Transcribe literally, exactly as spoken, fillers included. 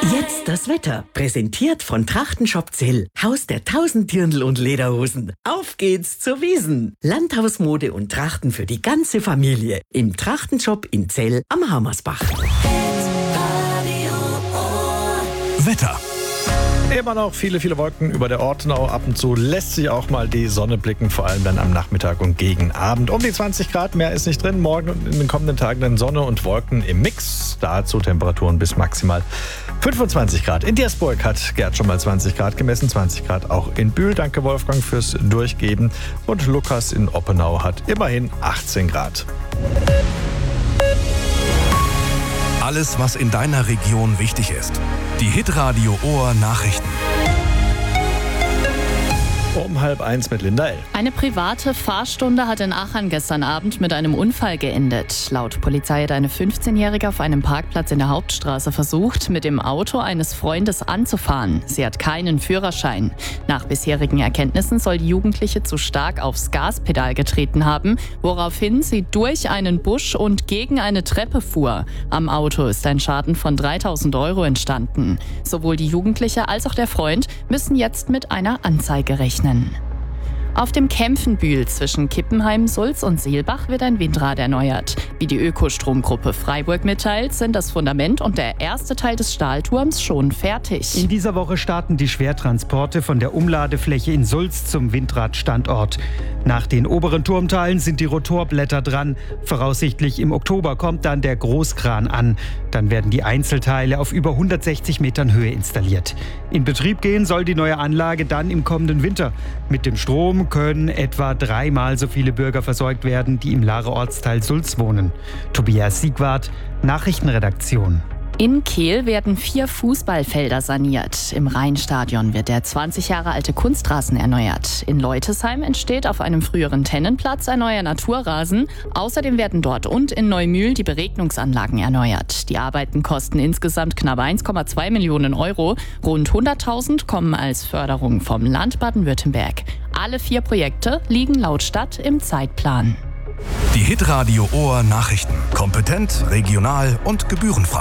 Jetzt das Wetter. Präsentiert von Trachtenshop Zell. Haus der tausend Dirndl und Lederhosen. Auf geht's zur Wiesn. Landhausmode und Trachten für die ganze Familie. Im Trachtenshop in Zell am Hammersbach. Wetter. Immer noch viele, viele Wolken über der Ortenau. Ab und zu lässt sich auch mal die Sonne blicken, vor allem dann am Nachmittag und gegen Abend. Um die zwanzig Grad, mehr ist nicht drin. Morgen und in den kommenden Tagen dann Sonne und Wolken im Mix. Dazu Temperaturen bis maximal fünfundzwanzig Grad. In Diersburg hat Gerd schon mal zwanzig Grad gemessen, zwanzig Grad auch in Bühl. Danke Wolfgang fürs Durchgeben. Und Lukas in Oppenau hat immerhin achtzehn Grad. Alles, was in deiner Region wichtig ist. Die Hitradio Ohr Nachrichten. Um halb eins mit Linda L. Eine private Fahrstunde hat in Aachen gestern Abend mit einem Unfall geendet. Laut Polizei hat eine fünfzehnjährige auf einem Parkplatz in der Hauptstraße versucht, mit dem Auto eines Freundes anzufahren. Sie hat keinen Führerschein. Nach bisherigen Erkenntnissen soll die Jugendliche zu stark aufs Gaspedal getreten haben, woraufhin sie durch einen Busch und gegen eine Treppe fuhr. Am Auto ist ein Schaden von dreitausend Euro entstanden. Sowohl die Jugendliche als auch der Freund müssen jetzt mit einer Anzeige rechnen. Auf dem Kempfenbühl zwischen Kippenheim, Sulz und Seelbach wird ein Windrad erneuert. Wie die Ökostromgruppe Freiburg mitteilt, sind das Fundament und der erste Teil des Stahlturms schon fertig. In dieser Woche starten die Schwertransporte von der Umladefläche in Sulz zum Windradstandort. Nach den oberen Turmteilen sind die Rotorblätter dran. Voraussichtlich im Oktober kommt dann der Großkran an. Dann werden die Einzelteile auf über hundertsechzig Metern Höhe installiert. In Betrieb gehen soll die neue Anlage dann im kommenden Winter. Mit dem Strom können etwa dreimal so viele Bürger versorgt werden, die im Laarer Ortsteil Sulz wohnen. Tobias Siegwart, Nachrichtenredaktion. In Kehl werden vier Fußballfelder saniert. Im Rheinstadion wird der zwanzig Jahre alte Kunstrasen erneuert. In Leutesheim entsteht auf einem früheren Tennenplatz ein neuer Naturrasen. Außerdem werden dort und in Neumühl die Beregnungsanlagen erneuert. Die Arbeiten kosten insgesamt knapp eins Komma zwei Millionen Euro. Rund hunderttausend kommen als Förderung vom Land Baden-Württemberg. Alle vier Projekte liegen laut Stadt im Zeitplan. Die Hitradio Ohr Nachrichten. Kompetent, regional und gebührenfrei.